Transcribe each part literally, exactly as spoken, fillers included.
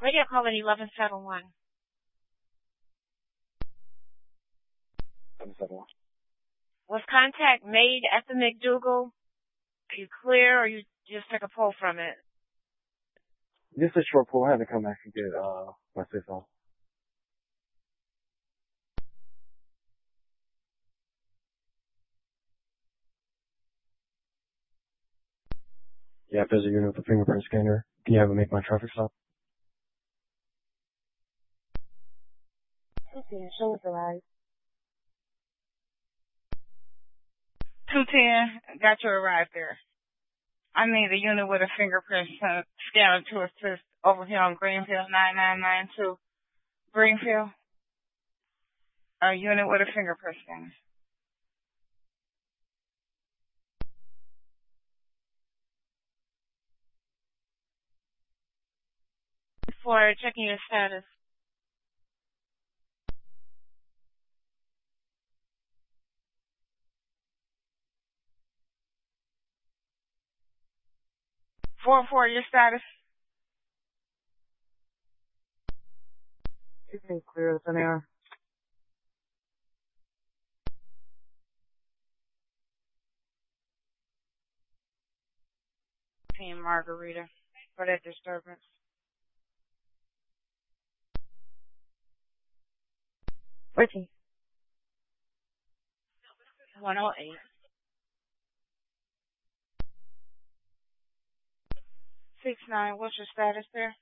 Radio call at eleven seven one. eleven seven one. Was contact made at the McDougal? Are you clear, or you just took a pull from it? Just a short pull. I had to come back and get uh my safe phone. Yeah, if there's a unit with a fingerprint scanner, can you have it make my traffic stop? Okay, show us the light. two ten, got you arrived there. I need a unit with a fingerprint scanner to assist over here on Greenfield, nine nine nine two. Greenfield. A unit with a fingerprint scanner. For checking your status. four four, your status? You can clear as an air. Team Margarita for that disturbance. Richie. one oh eight. six nine, what's your status there?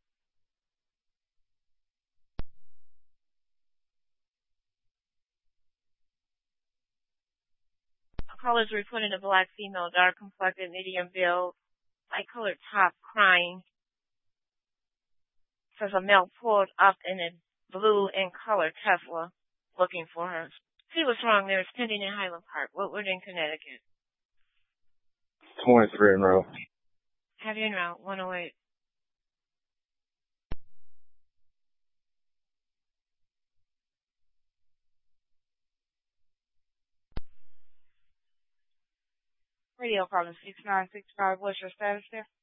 Callers reported a black female, dark complected, medium build, light colored top, crying. Says a male pulled up in a blue in color Tesla looking for her. See what's wrong there. It's pending in Highland Park, Woodward in Connecticut. twenty-three in row. Have you en route, one oh eight. Radio calling six nine six five, what's your status there?